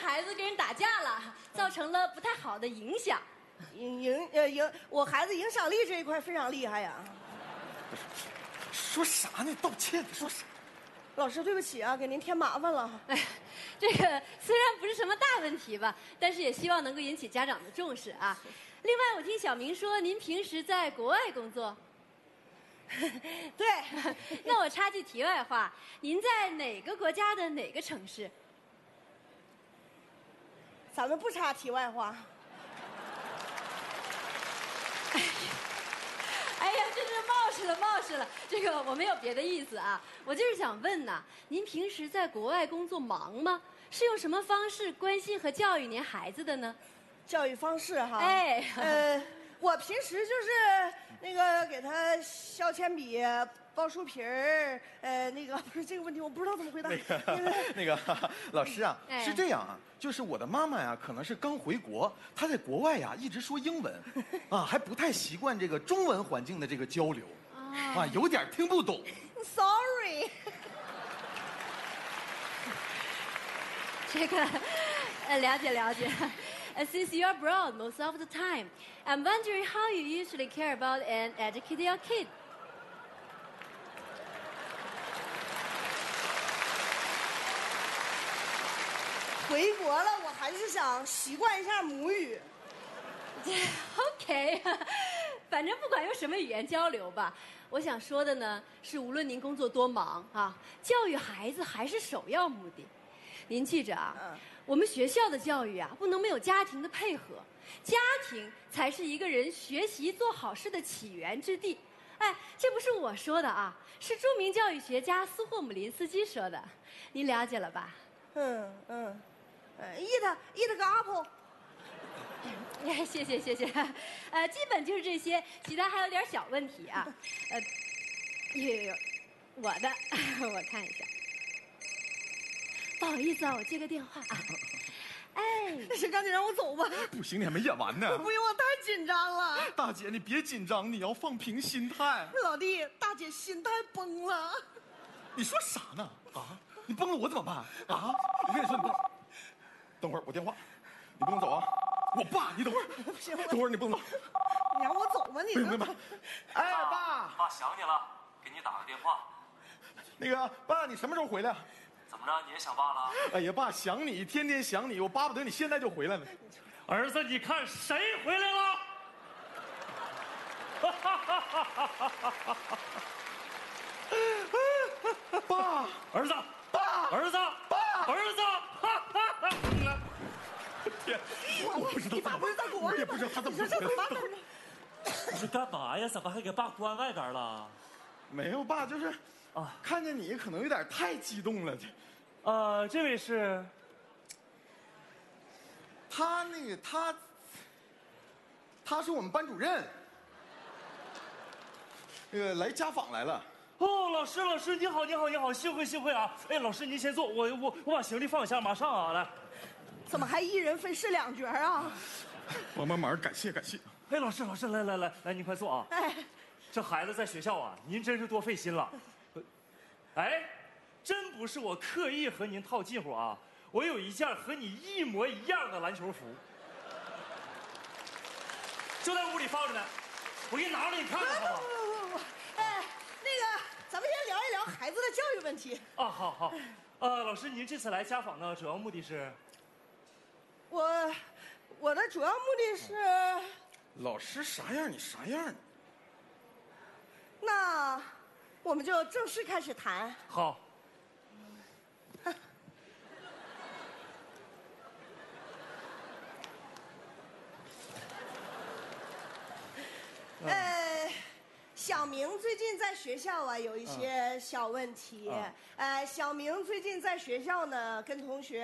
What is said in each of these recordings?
孩子跟人打架了，造成了不太好的影响。 我孩子影响力这一块非常厉害呀。 说啥呢？道歉，说啥？ 老师，对不起啊，给您添麻烦了。 哎，这个虽然不是什么大问题吧，但是也希望能够引起家长的重视啊。另外，我听小明说您平时在国外工作。 对， 那我插句题外话，您在哪个国家的哪个城市？ 咱们不插题外话。 哎呀，真是冒失了。这个我没有别的意思啊，我就是想问呐，您平时在国外工作忙吗？是用什么方式关心和教育您孩子的呢？ 教育方式哈，我平时就是那个给他削铅笔、包书皮儿，不是这个问题，我不知道怎么回答。 老师啊，是这样啊，就是我的妈妈呀，可能是刚回国，她在国外呀一直说英文，啊，还不太习惯这个中文环境的这个交流，啊，有点听不懂。 Sorry。 这个，了解。Since you're abroad most of the time, I'm wondering how you usually care about and educate your kid. 回国了，我还是想习惯一下母语。 OK， 反正不管用什么语言交流吧，我想说的呢是，无论您工作多忙啊，教育孩子还是首要目的。您记着啊，我们学校的教育啊，不能没有家庭的配合，家庭才是一个人学习做好事的起源之地。哎，这不是我说的啊，是著名教育学家苏霍姆林斯基说的，您了解了吧 ？eat 个 apple。 谢谢，基本就是这些，其他还有点小问题啊。我看一下。不好意思啊，我接个电话啊。 先赶紧让我走吧。 不行，你还没演完呢。 不用，我太紧张了。 大姐，你别紧张，你要放平心态。 老弟，大姐心态崩了。 你说啥呢？啊，你崩了我怎么办？啊，我跟你说，你等会儿我电话，你不能走啊。我爸，你等会儿，等会儿你不能走。 你让我走吧，你。 不用。哎，爸， 爸想你了，给你打个电话。 那个爸，你什么时候回来？ 怎么着，你也想爸了？ 哎呀，爸，想你，天天想你，我巴不得你现在就回来呢。 儿子，你看谁回来了？ 爸， 儿子， 爸， 儿子， 爸， 儿子！ 天，我不知道， 你爸不是在国外吗？ 我也不知道他怎么回来的。 你是干嘛呀？怎么还给爸关外边了？ 没有，爸，就是看见你可能有点太激动了。 这位是？ 他是我们班主任，来家访来了。 哦，老师，你好，幸会啊！哎，老师您先坐，我把行李放下，马上啊，来。 怎么还一人分饰两角啊？ 帮忙，感谢。 哎，老师，来，您快坐啊！这孩子在学校啊，您真是多费心了。哎，真不是我刻意和您套近乎啊，我有一件和你一模一样的篮球服，就在屋里放着呢，我给你拿出来你看看好不好？ 不，咱们先聊一聊孩子的教育问题。 好，老师，您这次来家访呢，主要目的是？ 我的主要目的是， 老师啥样你啥样。 那我们就正式开始谈。 好。 小明最近在学校啊有一些小问题。小明最近在学校呢跟同学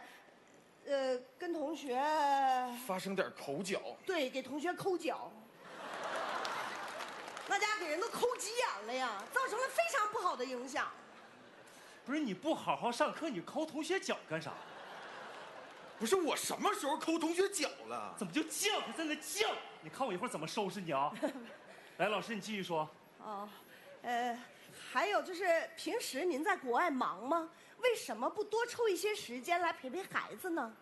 发生点口角。 对，给同学抠脚。那家给人都抠急眼了呀，造成了非常不好的影响。 不是你不好好上课，你抠同学脚干啥？ 不是我什么时候抠同学脚了？ 怎么就犟？还在那犟？你看我一会儿怎么收拾你啊！来，老师你继续说。 还有就是平时您在国外忙吗？为什么不多抽一些时间来陪陪孩子呢？